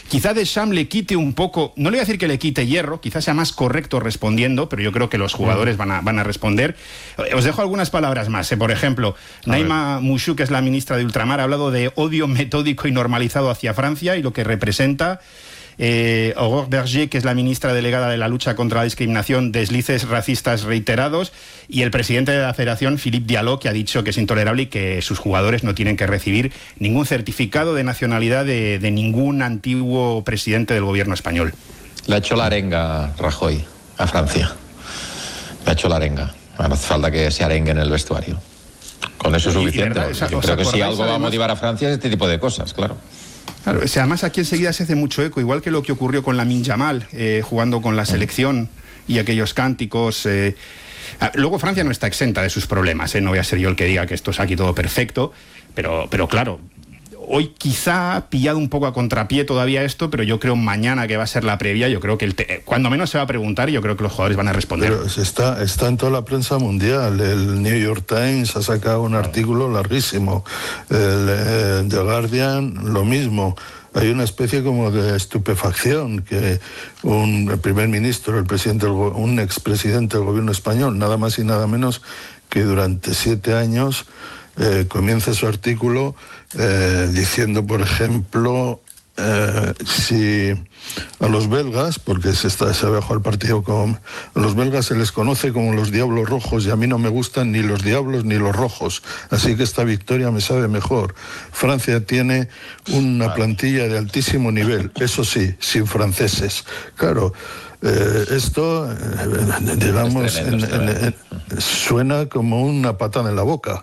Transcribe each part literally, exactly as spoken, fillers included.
quizá Deschamps le quite un poco, no le voy a decir que le quite hierro, quizás sea más correcto respondiendo, pero yo creo que los jugadores van a, van a responder. Os dejo algunas palabras más. ¿eh? Por ejemplo, a Naïma Mouchou, que es la ministra de Ultramar, ha hablado de odio metódico y normalizado hacia Francia y lo que representa. Eh, Aurore Berger, que es la ministra delegada de la lucha contra la discriminación, deslices racistas reiterados, y el presidente de la federación, Philippe Diallo, que ha dicho que es intolerable y que sus jugadores no tienen que recibir ningún certificado de nacionalidad de, de ningún antiguo presidente del gobierno español. Le ha hecho la arenga Rajoy a Francia. Le ha hecho la arenga. No hace falta que se arengue en el vestuario. Con eso es suficiente. Verdad, esa, Yo creo que si algo además, va a motivar a Francia es este tipo de cosas, claro. Claro, o sea, además aquí enseguida se hace mucho eco, igual que lo que ocurrió con Lamine Yamal, eh, jugando con la selección y aquellos cánticos. Eh. Luego Francia no está exenta de sus problemas, eh. no voy a ser yo el que diga que esto es aquí todo perfecto, pero, pero claro, hoy quizá ha pillado un poco a contrapié todavía esto, pero yo creo mañana, que va a ser la previa, yo creo que el te cuando menos se va a preguntar y yo creo que los jugadores van a responder. Pero está, está en toda la prensa mundial. El New York Times ha sacado un artículo larguísimo. El, el The Guardian, lo mismo. Hay una especie como de estupefacción que un el primer ministro, el presidente, un expresidente del gobierno español, nada más y nada menos que durante siete años, eh, comienza su artículo eh, diciendo, por ejemplo, eh, si a los belgas, porque se, está, se ha jugado el partido con... A los belgas se les conoce como los diablos rojos y a mí no me gustan ni los diablos ni los rojos, así que esta victoria me sabe mejor. Francia tiene una plantilla de altísimo nivel, eso sí, sin franceses. Claro, eh, esto, eh, digamos, es tremendo, en, en, en, suena como una patada en la boca.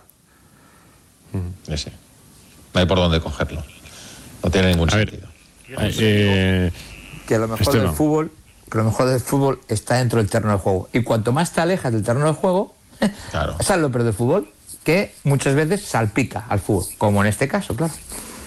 Sí, sí. No hay por dónde cogerlo. No tiene ningún a sentido. Ver, eh, que lo mejor este del no. fútbol, que lo mejor del fútbol está dentro del terreno de juego. Y cuanto más te alejas del terreno de juego, Claro. ¿sabes lo peor del fútbol? Que muchas veces salpica al fútbol, como en este caso, claro.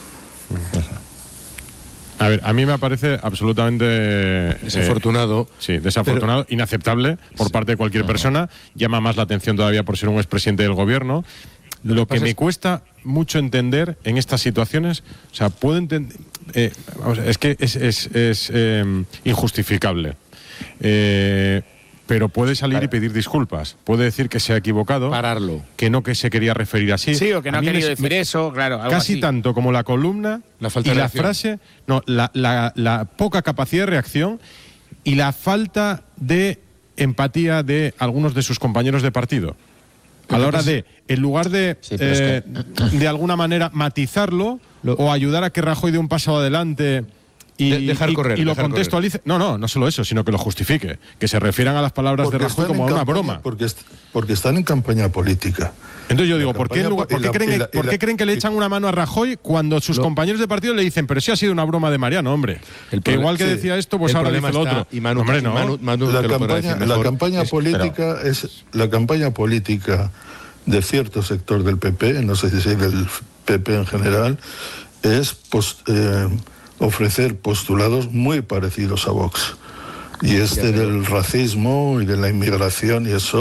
A ver, a mí me parece absolutamente desafortunado. Eh, sí, desafortunado, pero, inaceptable por sí, parte de cualquier persona. Llama más la atención todavía por ser un expresidente del gobierno. Lo, Lo que, que me es... cuesta mucho entender en estas situaciones, o sea, puedo entender, eh, es que es, es, es eh, injustificable. Eh, pero puede salir claro. y pedir disculpas. Puede decir que se ha equivocado. Pararlo. Que no que se quería referir así. Sí, o que no ha querido me, decir eso, claro. Algo casi así. tanto como la columna la falta y de la reacción. frase, no, la, la, la poca capacidad de reacción y la falta de empatía de algunos de sus compañeros de partido. A la hora de, en lugar de, sí, eh, es que... de alguna manera matizarlo lo... o ayudar a que Rajoy dé un paso adelante y, de dejar y, correr, y lo dejar contextualice. Correr. No, no, no solo eso, sino que lo justifique. Que se refieran a las palabras porque de Rajoy como a una campaña, broma. Porque, porque están en campaña política. Entonces yo digo, ¿por qué, lugar, ¿por qué, la, creen, la, ¿por qué la, creen que le echan una mano a Rajoy cuando sus lo, compañeros de partido le dicen, pero sí ha sido una broma de Mariano, hombre? El que igual que sí, decía esto, pues ahora dice lo otro. Y Manu, hombre, no. Manu, Manu, la, campaña, la campaña es, política pero... es la campaña política de cierto sector del P P, no sé si es del P P en general, es post, eh, ofrecer postulados muy parecidos a Vox. Y este del racismo y de la inmigración y eso